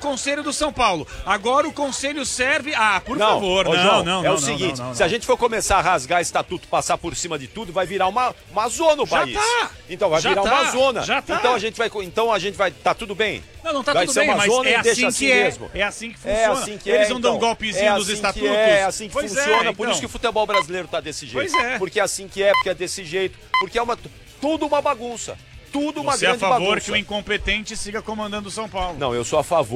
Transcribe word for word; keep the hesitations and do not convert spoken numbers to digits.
conselho do São Paulo. Agora o conselho serve... Ah, por não, favor, ô, não, João, não, É não, o seguinte, não, não, não, se a gente for começar a rasgar estatuto, passar por cima de tudo, vai virar uma, uma zona o Já país. tá. Então vai Já virar tá. uma zona. Já tá. Então a gente vai... Então a gente vai... Tá tudo bem? Não, não tá vai tudo ser bem, uma mas zona é e assim deixa que assim é. mesmo. É assim que funciona. É assim que Eles é, não dão um então. golpezinho é nos assim estatutos. Que é, é assim que Pois funciona, é, por então. isso que o futebol brasileiro tá desse jeito. Pois é. Porque é assim que é, porque é desse jeito, porque é uma tudo uma bagunça. Tudo uma Você é a grande favor bagunça. que o incompetente siga comandando o São Paulo. Não, eu sou a favor